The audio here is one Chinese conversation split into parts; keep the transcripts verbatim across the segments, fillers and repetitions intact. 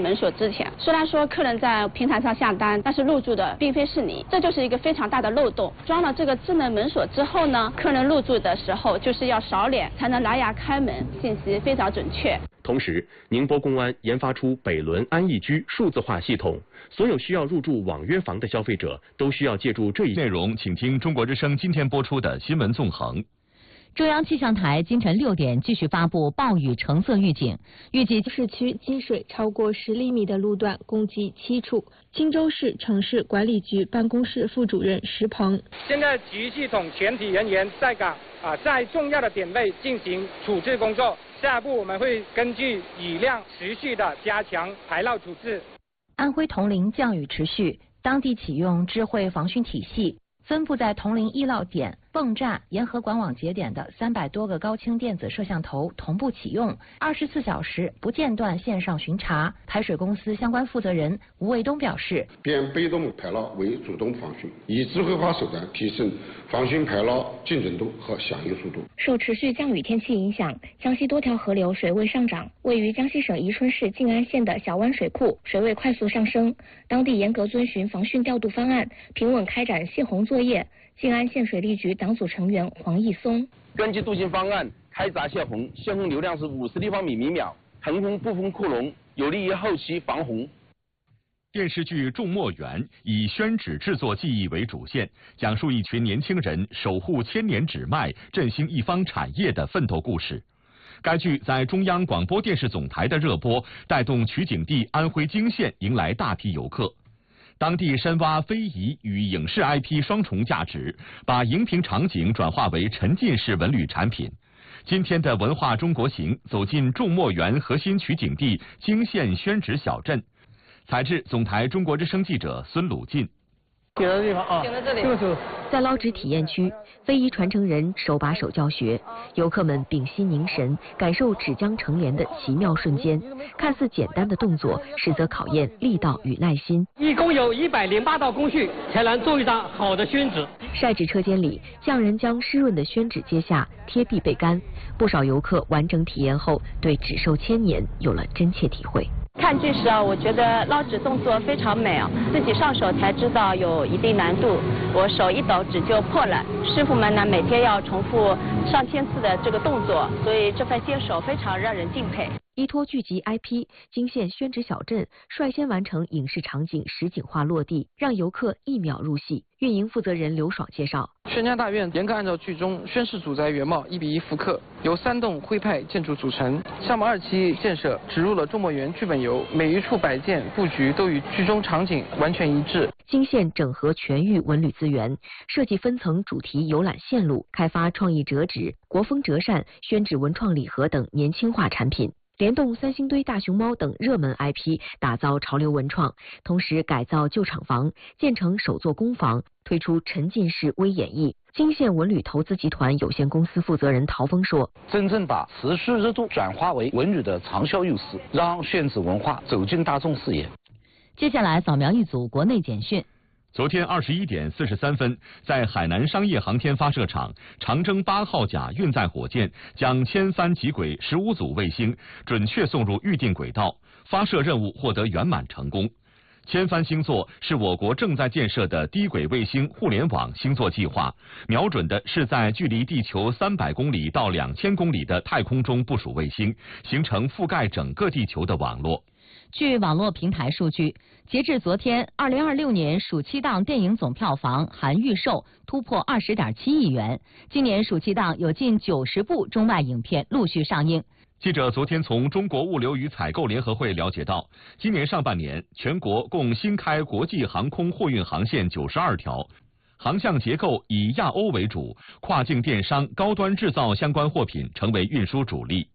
门锁之前，虽然说客人在平台上下单，但是入住的并非是你，这就是一个非常大的漏洞。装了这个智能门锁之后呢，客人入住的时候就是要扫脸才能蓝牙开门，信息非常准确。 同时，宁波公安研发出北仑安逸居数字化系统，所有需要入住网约房的消费者都需要借助这一内容，请听中国之声今天播出的新闻纵横。 中央气象台今晨六点继续发布暴雨橙色预警，预计市区积水超过十厘米的路段共计七处。荆州市城市管理局办公室副主任石鹏， 现在局系统全体人员在岗啊，在重要的点位进行处置工作。下一步我们会根据雨量持续的加强排涝处置。 安徽铜陵降雨持续，当地启用智慧防汛体系。分布在铜陵易涝点、泵站、沿河管网节点的三百多个高清电子摄像头同步启用，二十四小时不间断线上巡查。排水公司相关负责人吴卫东表示， 变被动排涝为主动防汛，以智慧化手段提升防汛排涝精准度和响应速度。 受持续降雨天气影响，江西多条河流水位上涨，位于江西省宜春市静安县的小湾水库水位快速上升，当地严格遵循防汛调度方案，平稳开展泄洪作业。静安县水利局党组成员黄义松， 根据渡汛方案开闸泄洪，泄洪流量是五十立方米每秒，腾空不封库容，有利于后期防洪。 电视剧《种墨园》以宣纸制作技艺为主线，讲述一群年轻人守护千年纸脉、振兴一方产业的奋斗故事。该剧在中央广播电视总台的热播，带动取景地安徽泾县迎来大批游客。当地深挖非遗与影视 I P 双重价值，把荧屏场景转化为沉浸式文旅产品。今天的文化中国行走进种墨园核心取景地泾县宣纸小镇，采制总台中国之声记者孙鲁进。 停在地方啊，停在这里。就是在捞纸体验区，非遗传承人手把手教学，游客们屏息凝神，感受纸浆成帘的奇妙瞬间。看似简单的动作，实则考验力道与耐心。 一共有一百零八道工序，才能做一张好的宣纸。 晒纸车间里，匠人将湿润的宣纸揭下，贴壁备干。不少游客完整体验后，对纸寿千年有了真切体会。 看剧时啊，我觉得捞纸动作非常美啊，自己上手才知道有一定难度，我手一抖纸就破了。师傅们呢每天要重复上千次的这个动作，所以这份坚守非常让人敬佩。 依托剧集 I P， 泾县宣纸小镇率先完成影视场景实景化落地，让游客一秒入戏。运营负责人刘爽介绍， 宣家大院严格按照剧中宣誓主宅原貌一比一复刻，由三栋徽派建筑组成。项目二期建设植入了种墨园剧本游，每一处摆件布局都与剧中场景完全一致。 泾县整合全域文旅资源，设计分层主题游览线路，开发创意折纸、国风折扇、宣纸文创礼盒等年轻化产品。联动三星堆大熊猫等热门 I P， 打造潮流文创，同时改造旧厂房，建成首座工坊，推出沉浸式微演绎。泾县文旅投资集团有限公司负责人陶峰说：“ 真正把持续热度转化为文旅的长效优势，让宣纸文化走进大众视野。” 接下来扫描一组国内简讯。 昨天二十一点四十三分，在海南商业航天发射场，长征八号甲运载火箭将千帆极轨十五组卫星准确送入预定轨道，发射任务获得圆满成功。千帆星座是我国正在建设的低轨卫星互联网星座计划，瞄准的是在距离地球三百公里到两千公里的太空中部署卫星，形成覆盖整个地球的网络。 据网络平台数据，截至昨天，二零二六年暑期档电影总票房含预售突破二十点七亿元。今年暑期档有近九十部中外影片陆续上映。 记者昨天从中国物流与采购联合会了解到，今年上半年全国共新开国际航空货运航线九十二条，航向结构以亚欧为主，跨境电商、高端制造相关货品成为运输主力。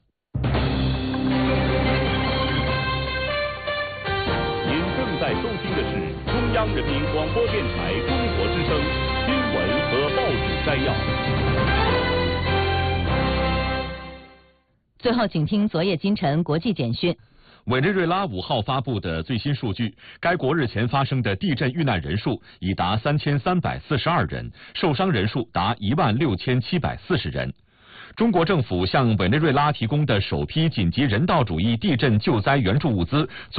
在收听的是中央人民广播电台中国之声新闻和报纸摘要。 最后，请听昨夜今晨国际简讯。 委内瑞拉五号发布的最新数据，该国日前发生的地震遇难人数已达三千三百四十二人，受伤人数达一万六千七百四十人。中国政府向委内瑞拉提供的首批紧急人道主义地震救灾援助物资总